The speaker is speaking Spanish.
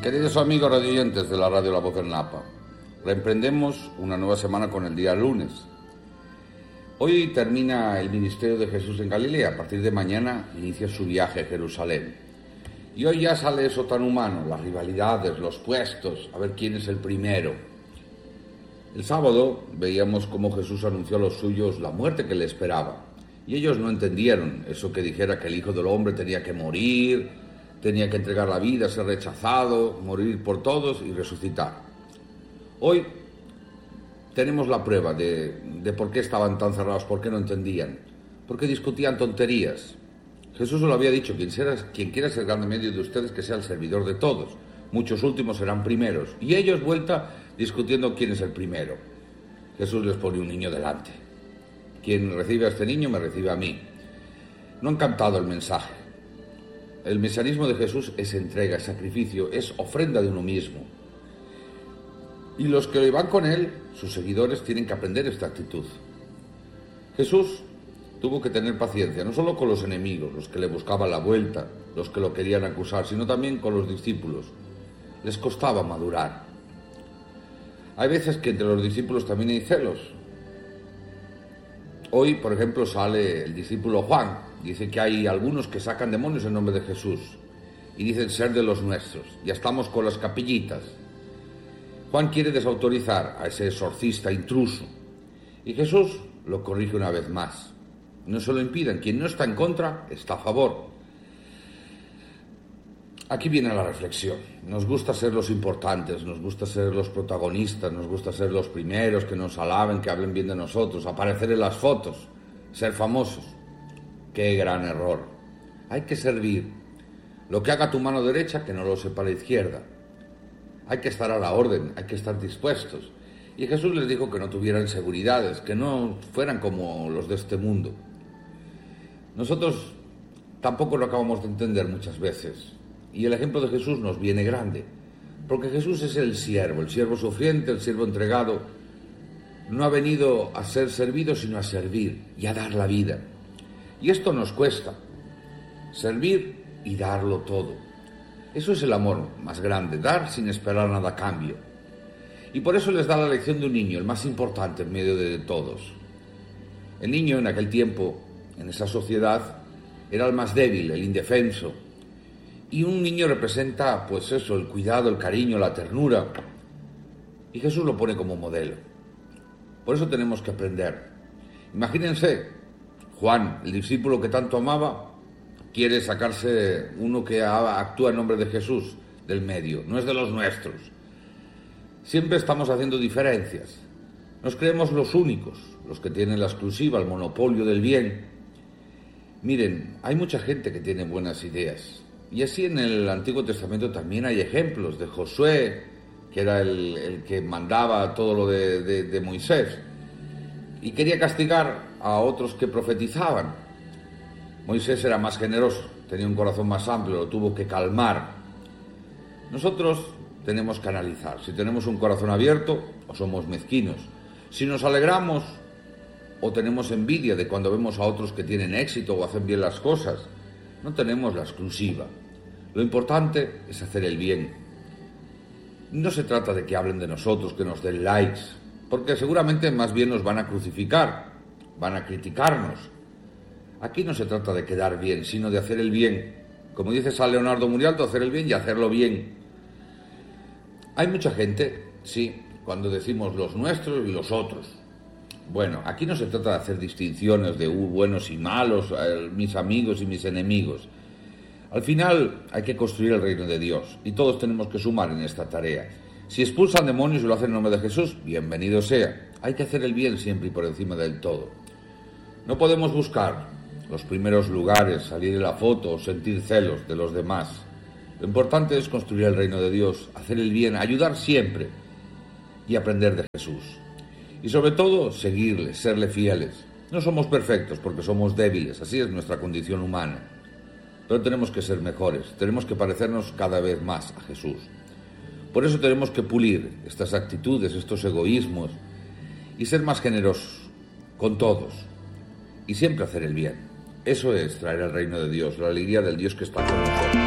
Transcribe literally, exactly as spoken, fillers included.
Queridos amigos radioyentes de la radio La Voz del Napa, reemprendemos una nueva semana con el día lunes. Hoy termina el ministerio de Jesús en Galilea. A partir de mañana inicia su viaje a Jerusalén. Y hoy ya sale eso tan humano, las rivalidades, los puestos, a ver quién es el primero. El sábado veíamos cómo Jesús anunció a los suyos la muerte que le esperaba. Y ellos no entendieron eso que dijera que el Hijo del Hombre tenía que morir, tenía que entregar la vida, ser rechazado, morir por todos y resucitar. Hoy tenemos la prueba de, de por qué estaban tan cerrados, por qué no entendían, por qué discutían tonterías. Jesús lo había dicho, quien, sea, quien quiera ser grande en medio de ustedes, que sea el servidor de todos. Muchos últimos serán primeros. Y ellos vuelta discutiendo quién es el primero. Jesús les pone un niño delante. Quien recibe a este niño me recibe a mí. No han captado el mensaje. El mesianismo de Jesús es entrega, es sacrificio, es ofrenda de uno mismo. Y los que van con él, sus seguidores, tienen que aprender esta actitud. Jesús tuvo que tener paciencia, no solo con los enemigos, los que le buscaban la vuelta, los que lo querían acusar, sino también con los discípulos. Les costaba madurar. Hay veces que entre los discípulos también hay celos. Hoy, por ejemplo, sale el discípulo Juan. Dice que hay algunos que sacan demonios en nombre de Jesús y dicen ser de los nuestros. Ya estamos con las capillitas. Juan quiere desautorizar a ese exorcista intruso y Jesús lo corrige una vez más. No se lo impiden. Quien no está en contra está a favor. Aquí viene la reflexión. Nos gusta ser los importantes, nos gusta ser los protagonistas, nos gusta ser los primeros, que nos alaben, que hablen bien de nosotros, aparecer en las fotos, ser famosos. ¡Qué gran error! Hay que servir. Lo que haga tu mano derecha, que no lo sepa la izquierda. Hay que estar a la orden, hay que estar dispuestos. Y Jesús les dijo que no tuvieran inseguridades, que no fueran como los de este mundo. Nosotros tampoco lo acabamos de entender muchas veces. Y el ejemplo de Jesús nos viene grande. Porque Jesús es el siervo, el siervo sufriente, el siervo entregado. No ha venido a ser servido, sino a servir y a dar la vida. Y esto nos cuesta, servir y darlo todo. Eso es el amor más grande, dar sin esperar nada a cambio. Y por eso les da la lección de un niño, el más importante en medio de todos. El niño en aquel tiempo, en esa sociedad, era el más débil, el indefenso. Y un niño representa, pues eso, el cuidado, el cariño, la ternura. Y Jesús lo pone como modelo. Por eso tenemos que aprender. Imagínense, Juan, el discípulo que tanto amaba, quiere sacarse uno que actúa en nombre de Jesús del medio, no es de los nuestros. Siempre estamos haciendo diferencias. Nos creemos los únicos, los que tienen la exclusiva, el monopolio del bien. Miren, hay mucha gente que tiene buenas ideas. Y así en el Antiguo Testamento también hay ejemplos de Josué, que era el, el que mandaba todo lo de, de, de Moisés. Y quería castigar a otros que profetizaban. Moisés era más generoso, tenía un corazón más amplio, lo tuvo que calmar. Nosotros tenemos que analizar si tenemos un corazón abierto o somos mezquinos, si nos alegramos o tenemos envidia de cuando vemos a otros que tienen éxito o hacen bien las cosas. No tenemos la exclusiva. Lo importante es hacer el bien. No se trata de que hablen de nosotros, que nos den likes, porque seguramente más bien nos van a crucificar, van a criticarnos. Aquí no se trata de quedar bien, sino de hacer el bien. Como dice San Leonardo Murialto, hacer el bien y hacerlo bien. Hay mucha gente, sí, cuando decimos los nuestros y los otros. Bueno, aquí no se trata de hacer distinciones de uh, buenos y malos, eh, mis amigos y mis enemigos. Al final hay que construir el reino de Dios y todos tenemos que sumar en esta tarea. Si expulsan demonios y lo hacen en nombre de Jesús, bienvenido sea. Hay que hacer el bien siempre y por encima del todo. No podemos buscar los primeros lugares, salir en la foto o sentir celos de los demás. Lo importante es construir el reino de Dios, hacer el bien, ayudar siempre y aprender de Jesús. Y sobre todo, seguirle, serle fieles. No somos perfectos porque somos débiles, así es nuestra condición humana. Pero tenemos que ser mejores, tenemos que parecernos cada vez más a Jesús. Por eso tenemos que pulir estas actitudes, estos egoísmos y ser más generosos con todos y siempre hacer el bien. Eso es traer el reino de Dios, la alegría del Dios que está con nosotros.